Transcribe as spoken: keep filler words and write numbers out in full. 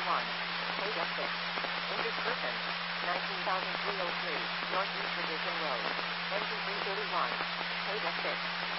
one. Paid at six. Injured person. nineteen thousand three hundred three. Northeast Division Road. Entry three thirty-one. Paid at six.